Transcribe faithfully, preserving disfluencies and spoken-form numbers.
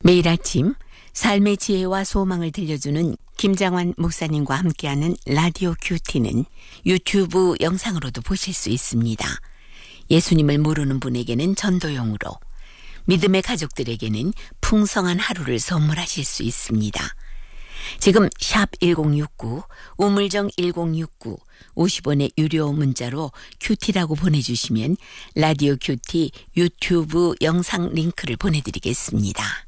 매일 아침 삶의 지혜와 소망을 들려주는 김장환 목사님과 함께하는 라디오 큐티는 유튜브 영상으로도 보실 수 있습니다. 예수님을 모르는 분에게는 전도용으로, 믿음의 가족들에게는 풍성한 하루를 선물하실 수 있습니다. 지금 샵 일공육구, 우물정 일공육구, 오십 원의 유료 문자로 큐티라고 보내주시면 라디오 큐티 유튜브 영상 링크를 보내드리겠습니다.